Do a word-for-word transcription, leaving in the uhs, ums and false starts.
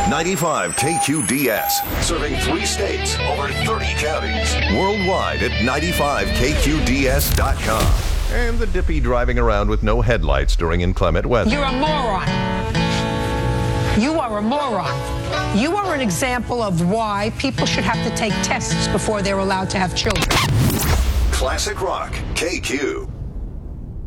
ninety-five K Q D S, serving three states, over thirty counties. Worldwide at ninety-five K Q D S dot com. And the Dippy driving around with no headlights during inclement weather. You're a moron. You are a moron. You are an example of why people should have to take tests before they're allowed to have children. Classic Rock, K Q.